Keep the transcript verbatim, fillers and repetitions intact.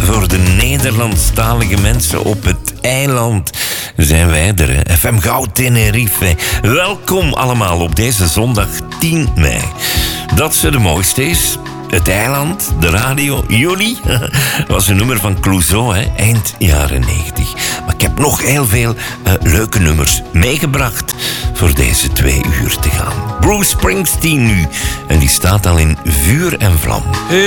voor de Nederlandstalige mensen op het eiland. Zijn wij er, hè? F M Goud Tenerife. Welkom allemaal op deze zondag tien mei. Dat ze de mooiste is... Het eiland, de radio, jullie, was een nummer van Clouseau, hè, eind jaren negentig. Maar ik heb nog heel veel uh, leuke nummers meegebracht voor deze twee uur te gaan. Bruce Springsteen nu, en die staat al in vuur en vlam.